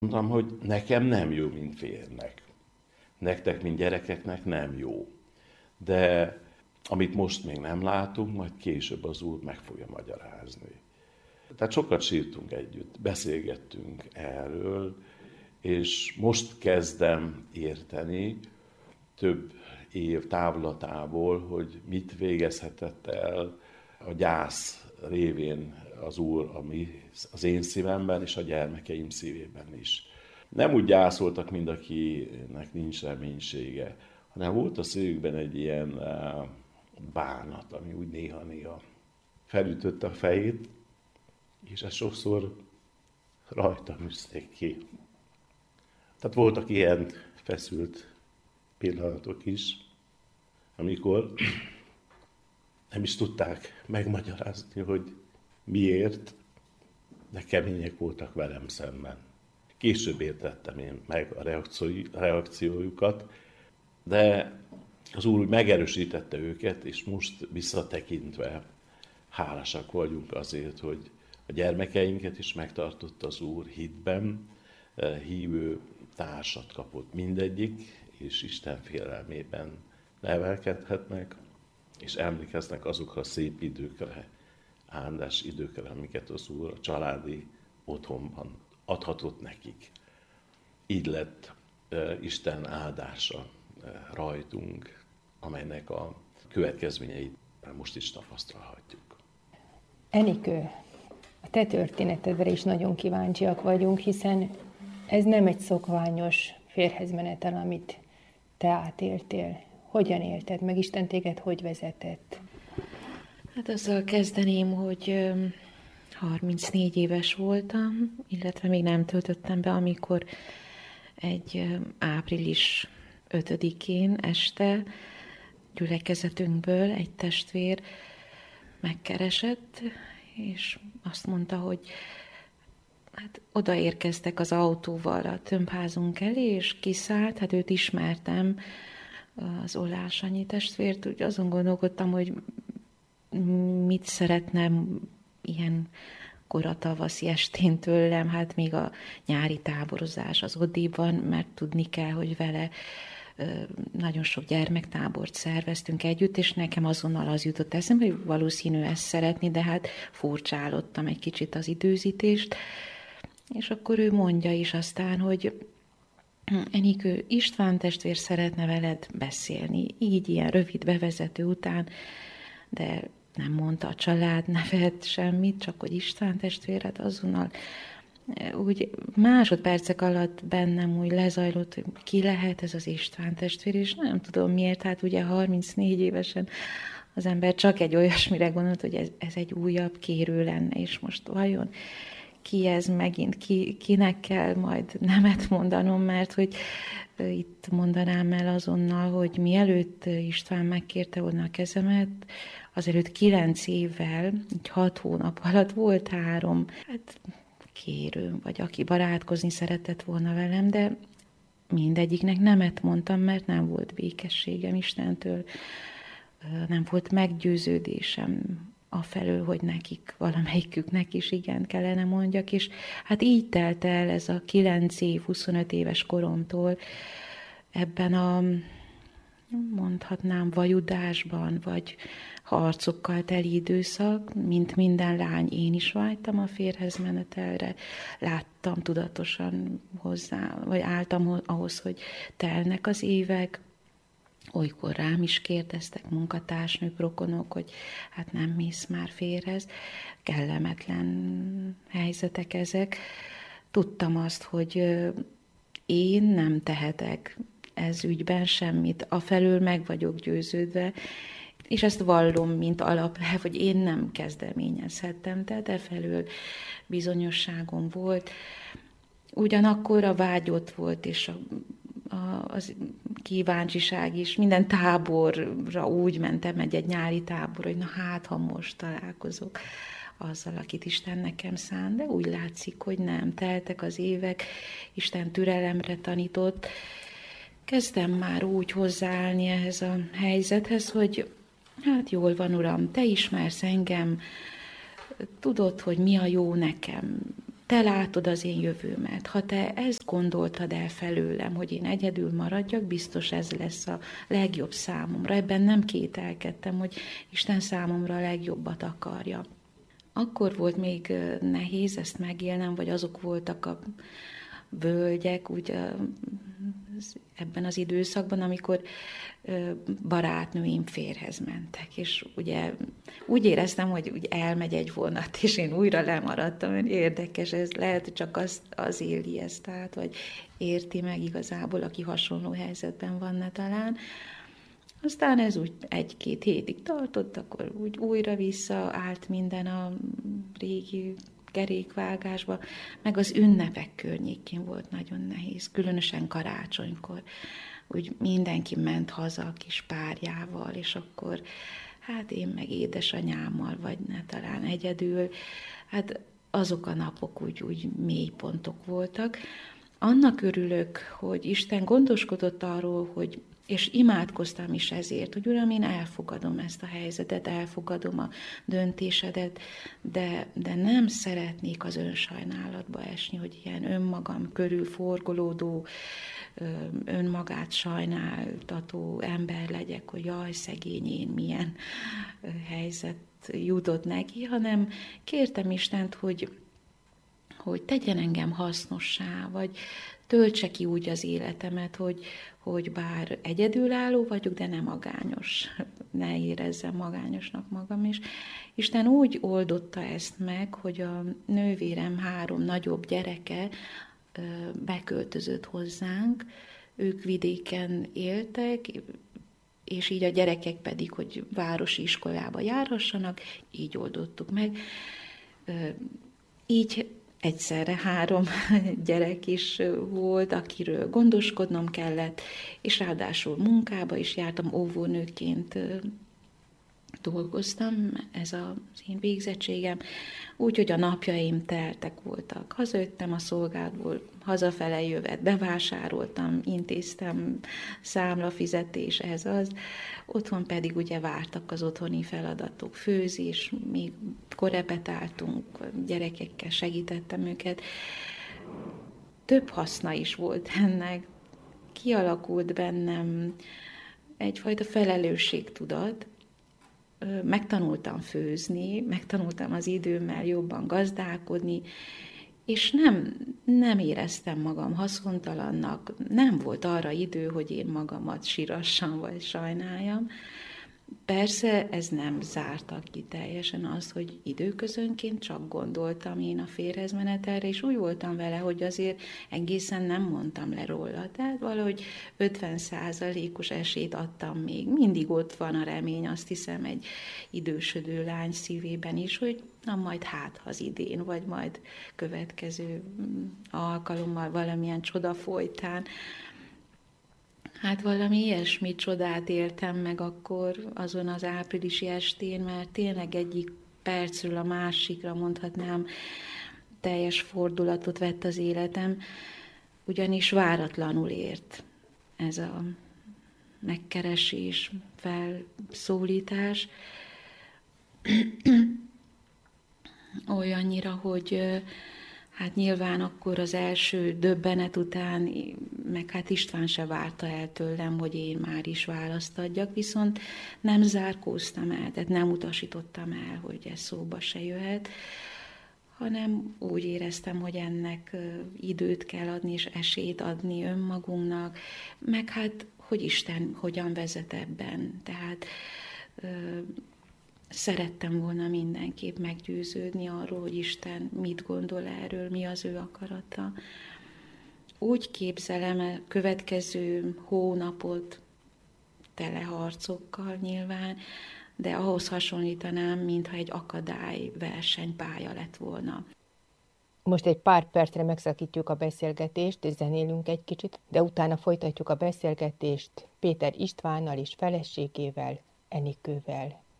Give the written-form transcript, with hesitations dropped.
Mondtam, hogy nekem nem jó, mint férnek. Nektek, mint gyerekeknek nem jó. De amit most még nem látunk, majd később az Úr meg fogja magyarázni. Tehát sokat sírtunk együtt, beszélgettünk erről, és most kezdem érteni több év távlatából, hogy mit végezhetett el a gyász révén az Úr az én szívemben és a gyermekeim szívében is. Nem úgy gyászoltak, mint akinek nincs reménysége, hanem volt a szívükben egy ilyen bánat, ami úgy néha-néha felütötte a fejét, és ezt sokszor rajtam üzték ki. Tehát voltak ilyen feszült pillanatok is, amikor nem is tudták megmagyarázni, hogy miért, de kemények voltak velem szemben. Később értettem én meg a reakciójukat, de az Úr úgy megerősítette őket, és most visszatekintve hálásak vagyunk azért, hogy a gyermekeinket is megtartott az Úr hitben, hívő társat kapott mindegyik, és Isten félelmében nevelkedhetnek, és emlékeznek azokra a szép időkre, áldás időkre, amiket az Úr a családi otthonban adhatott nekik. Így lett Isten áldása rajtunk, amelynek a következményeit most is tapasztalhatjuk. Enikő, a te történetedre is nagyon kíváncsiak vagyunk, hiszen ez nem egy szokványos férjhez menetel, amit te átéltél. Hogyan élted meg? Isten téged hogy vezetett? Hát azzal kezdeném, hogy 34 éves voltam, illetve még nem töltöttem be, amikor egy április 5-én este gyülekezetünkből egy testvér megkeresett, és azt mondta, hogy hát odaérkeztek az autóval a tömbházunk elé, és kiszállt, hát őt ismertem, az Ollás Sanyi testvért, úgy azon gondolkodtam, hogy mit szeretnem ilyen koratavaszi estén tőlem, hát még a nyári táborozás az odébb van, mert tudni kell, hogy vele nagyon sok gyermektábort szerveztünk együtt, és nekem azonnal az jutott eszembe, hogy valószínű ezt szeretni, de hát furcsálottam egy kicsit az időzítést, és akkor ő mondja is aztán, hogy Enikő, István testvér szeretne veled beszélni, így ilyen rövid bevezető után, de nem mondta a család nevet, semmit, csak hogy István testvéred, azonnal úgy másodpercek alatt bennem úgy lezajlott, hogy ki lehet ez az István testvér, és nem tudom miért, hát ugye 34 évesen az ember csak egy olyasmire gondolt, hogy ez egy újabb kérő lenne, és most vajon ki ez megint, kinek kell majd nemet mondanom, mert hogy itt mondanám el azonnal, hogy mielőtt István megkérte volna a kezemet, azelőtt 9 évvel, így 6 hónap alatt volt 3, hát kérőm, vagy aki barátkozni szeretett volna velem, de mindegyiknek nemet mondtam, mert nem volt békességem Istentől, nem volt meggyőződésem afelől, hogy nekik, valamelyiküknek is igen kellene mondjak, és hát így telt el ez a 9 év, 25 éves koromtól ebben a, mondhatnám, vajudásban, vagy harcokkal teli időszak, mint minden lány, én is vágytam a férjhez menetelre, láttam tudatosan hozzá, vagy álltam ahhoz, hogy telnek az évek, olykor rám is kérdeztek munkatársnők, rokonok, hogy hát nem mész már férjhez. Kellemetlen helyzetek ezek. Tudtam azt, hogy én nem tehetek ez ügyben semmit, afelől meg vagyok győződve, és ezt vallom, mint alapelv, hogy én nem kezdeményezhettem, tehát efelől bizonyosságom volt. Ugyanakkor a vágy ott volt, és az kíváncsiság is, minden táborra úgy mentem, egy nyári tábor, hogy na hát, ha most találkozok azzal, akit Isten nekem szán, de úgy látszik, hogy nem. Teltek az évek, Isten türelemre tanított. Kezdem már úgy hozzáállni ehhez a helyzethez, hogy hát jól van, Uram, te ismersz engem, tudod, hogy mi a jó nekem, te látod az én jövőmet, ha te ezt gondoltad el felőlem, hogy én egyedül maradjak, biztos ez lesz a legjobb számomra. Ebben nem kételkedtem, hogy Isten számomra a legjobbat akarja. Akkor volt még nehéz ezt megélnem, vagy azok voltak a völgyek úgy ebben az időszakban, amikor barátnőim férhez mentek, és ugye úgy éreztem, hogy úgy elmegy egy vonat, és én újra lemaradtam, hogy érdekes, ez lehet csak az éli ezt át, vagy érti meg igazából, aki hasonló helyzetben van talán. Aztán ez úgy 1-2 hétig tartott, akkor úgy újra visszaállt minden a régi kerékvágásba, meg az ünnepek környékén volt nagyon nehéz, különösen karácsonykor. Úgy mindenki ment haza a kis párjával, és akkor hát én meg édesanyámmal, vagy ne talán egyedül, hát azok a napok úgy mélypontok voltak. Annak örülök, hogy Isten gondoskodott arról, hogy és imádkoztam is ezért, hogy Uram, én elfogadom ezt a helyzetet, elfogadom a döntésedet, de nem szeretnék az önsajnálatba esni, hogy ilyen önmagam körül forgolódó, önmagát sajnáltató ember legyek, hogy jaj, szegény én, milyen helyzet jutott neki, hanem kértem Istent, hogy tegyen engem hasznossá, vagy töltse ki úgy az életemet, hogy bár egyedülálló vagyok, de nem magányos, ne érezzem magányosnak magam is. Isten úgy oldotta ezt meg, hogy a nővérem 3 nagyobb gyereke beköltözött hozzánk, ők vidéken éltek, és így a gyerekek pedig, hogy városi iskolába járhassanak, így oldottuk meg. Így egyszerre 3 gyerek is volt, akiről gondoskodnom kellett, és ráadásul munkába is jártam, óvónőként dolgoztam, ez az én végzettségem, úgyhogy a napjaim teltek voltak. Hazajöttem a szolgálatból, hazafele jövet, bevásároltam, intéztem számlafizetés, ez az. Otthon pedig ugye vártak az otthoni feladatok, főzés, még korepetáltunk, gyerekekkel segítettem őket. Több haszna is volt ennek. Kialakult bennem egyfajta felelősségtudat, megtanultam főzni, megtanultam az időmmel jobban gazdálkodni, és nem éreztem magam haszontalannak, nem volt arra idő, hogy én magamat sírassam vagy sajnáljam. Persze ez nem zárta ki teljesen azt, hogy időközönként csak gondoltam én a férjezmenetelre, és úgy voltam vele, hogy azért egészen nem mondtam le róla. Tehát valahogy 50%-os esélyt adtam még. Mindig ott van a remény, azt hiszem, egy idősödő lány szívében is, hogy na majd hát az idén, vagy majd következő alkalommal valamilyen csoda folytán. Hát valami ilyesmi csodát éltem meg akkor azon az áprilisi estén, mert tényleg egyik percről a másikra mondhatnám teljes fordulatot vett az életem, ugyanis váratlanul ért ez a megkeresés, felszólítás. Olyannyira, hogy hát nyilván akkor az első döbbenet után, meg hát István se várta el tőlem, hogy én már is választ adjak, viszont nem zárkóztam el, tehát nem utasítottam el, hogy ez szóba se jöhet, hanem úgy éreztem, hogy ennek időt kell adni, és esélyt adni önmagunknak, meg hát, hogy Isten hogyan vezet ebben. Tehát szerettem volna mindenképp meggyőződni arról, hogy Isten mit gondol erről, mi az ő akarata. Úgy képzelem a következő hónapot tele harcokkal nyilván, de ahhoz hasonlítanám, mintha egy akadály versenypálya lett volna. Most egy pár percre megszakítjuk a beszélgetést, és zenélünk egy kicsit, de utána folytatjuk a beszélgetést Péter Istvánnal és feleségével, Enikővel.